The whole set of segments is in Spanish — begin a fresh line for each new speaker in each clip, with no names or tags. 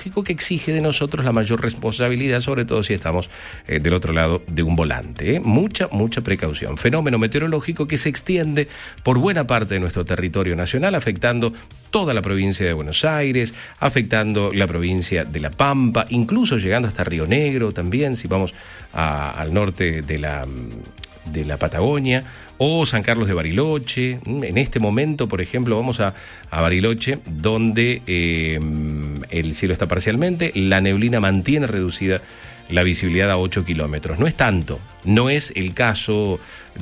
meteorológico que exige de nosotros la mayor responsabilidad, sobre todo si estamos del otro lado de un volante. Mucha precaución. Fenómeno meteorológico que se extiende por buena parte de nuestro territorio nacional, afectando toda la provincia de Buenos Aires, afectando la provincia de La Pampa, incluso llegando hasta Río Negro también, si vamos al norte de la Patagonia, o San Carlos de Bariloche. En este momento, por ejemplo, vamos a Bariloche, donde el cielo está parcialmente, la neblina mantiene reducida la visibilidad a 8 kilómetros. No es tanto, no es el caso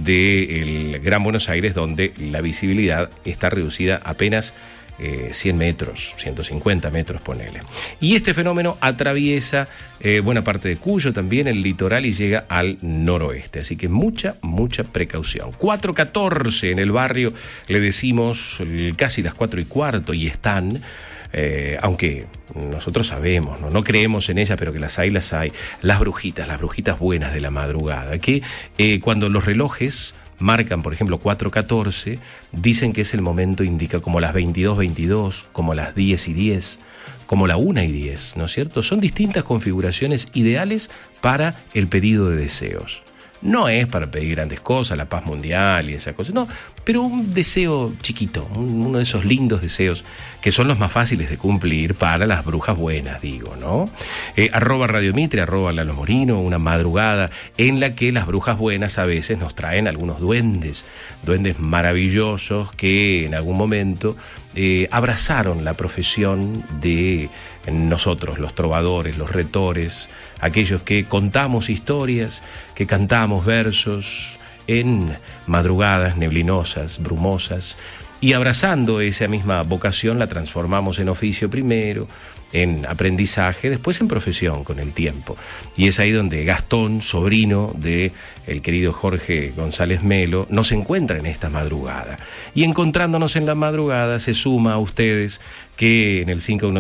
del Gran Buenos Aires, donde la visibilidad está reducida apenas 100 metros, 150 metros, ponele. Y este fenómeno atraviesa buena parte de Cuyo, también el litoral, y llega al noroeste. Así que mucha precaución. 4:14 en el barrio, le decimos casi las 4:15, y están... aunque nosotros sabemos, no creemos en ellas, pero que las hay, las brujitas buenas de la madrugada, que cuando los relojes marcan, por ejemplo, 4:14, dicen que es el momento, indica como las 22:22, como las 10:10, como la 1:10, ¿no es cierto? Son distintas configuraciones ideales para el pedido de deseos. No es para pedir grandes cosas, la paz mundial y esas cosas, no, pero un deseo chiquito, uno de esos lindos deseos que son los más fáciles de cumplir para las brujas buenas, digo, ¿no? @Radio Mitre, @Lalo Morino, una madrugada en la que las brujas buenas a veces nos traen algunos duendes maravillosos que en algún momento abrazaron la profesión de nosotros, los trovadores, los retores, aquellos que contamos historias, que cantamos versos en madrugadas neblinosas, brumosas, y abrazando esa misma vocación la transformamos en oficio primero, en aprendizaje, después en profesión con el tiempo. Y es ahí donde Gastón, sobrino de el querido Jorge González Melo, nos encuentra en esta madrugada. Y encontrándonos en la madrugada se suma a ustedes que en el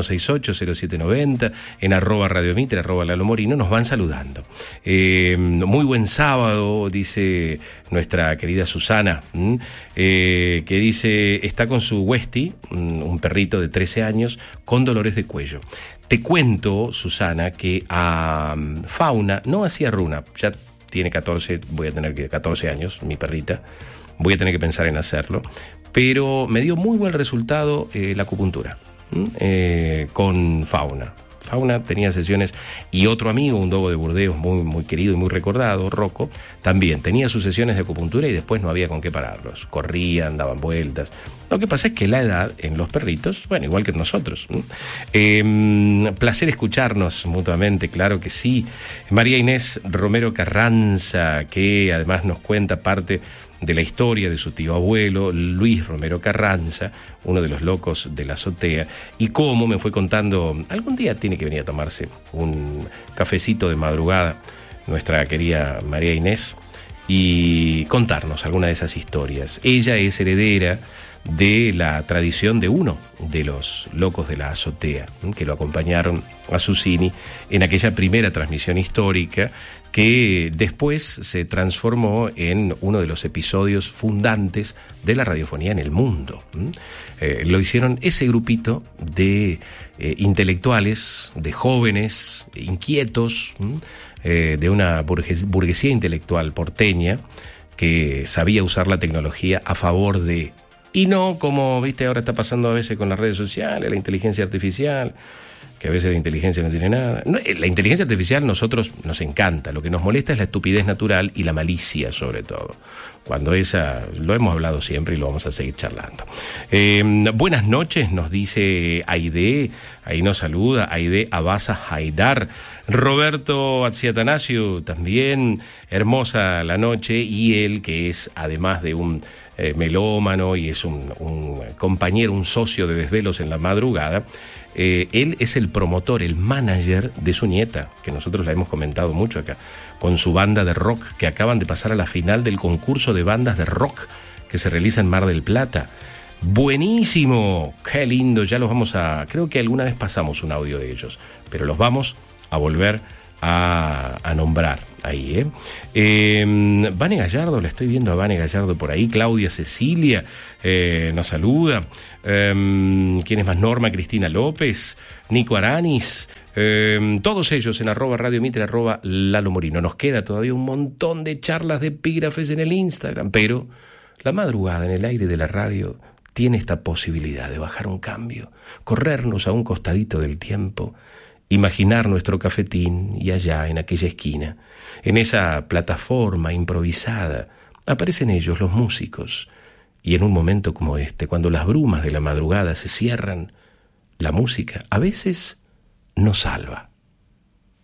5168-0790, en @Radio Mitre, @Lalo Morino, nos van saludando. Muy buen sábado, dice nuestra querida Susana, que dice, está con su Westie, un perrito de 13 años, con dolores de cuello. Te cuento, Susana, que a Fauna, no hacía Runa, ya tiene 14, voy a tener 14 años, mi perrita, voy a tener que pensar en hacerlo, pero me dio muy buen resultado la acupuntura con Fauna. Fauna tenía sesiones, y otro amigo, un dogo de Burdeos muy querido y muy recordado, Rocco, también tenía sus sesiones de acupuntura y después no había con qué pararlos. Corrían, daban vueltas. Lo que pasa es que la edad en los perritos, bueno, igual que en nosotros. Placer escucharnos mutuamente, claro que sí. María Inés Romero Carranza, que además nos cuenta parte de la historia de su tío abuelo, Luis Romero Carranza, uno de los locos de la azotea, y cómo me fue contando, algún día tiene que venir a tomarse un cafecito de madrugada, nuestra querida María Inés, y contarnos alguna de esas historias. Ella es heredera de la tradición de uno de los locos de la azotea, que lo acompañaron a Susini en aquella primera transmisión histórica que después se transformó en uno de los episodios fundantes de la radiofonía en el mundo. Lo hicieron ese grupito de intelectuales, de jóvenes inquietos, de una burguesía intelectual porteña que sabía usar la tecnología a favor de... Y no como, viste, ahora está pasando a veces con las redes sociales, la inteligencia artificial, que a veces la inteligencia no tiene nada. No, la inteligencia artificial a nosotros nos encanta, lo que nos molesta es la estupidez natural y la malicia sobre todo. Cuando esa, lo hemos hablado siempre y lo vamos a seguir charlando. Buenas noches, nos dice Aide, ahí nos saluda, Aide Abasa Haidar. Roberto Atziatanasio, también hermosa la noche, y él que es además de un melómano y es un compañero, un socio de desvelos en la madrugada, él es el promotor, el manager de su nieta, que nosotros la hemos comentado mucho acá, con su banda de rock, que acaban de pasar a la final del concurso de bandas de rock que se realiza en Mar del Plata. Buenísimo, qué lindo, ya los vamos a... Creo que alguna vez pasamos un audio de ellos, pero los vamos a volver a nombrar ahí, Vane Gallardo, la estoy viendo a Vane Gallardo por ahí. Claudia Cecilia nos saluda. ¿Quién es más? Norma Cristina López, Nico Aranis, todos ellos en @Radio Mitre, @Lalo Morino. Nos queda todavía un montón de charlas de epígrafes en el Instagram, pero la madrugada en el aire de la radio tiene esta posibilidad de bajar un cambio, corrernos a un costadito del tiempo, imaginar nuestro cafetín y allá en aquella esquina, en esa plataforma improvisada, aparecen ellos, los músicos. Y en un momento como este, cuando las brumas de la madrugada se cierran, la música a veces nos salva.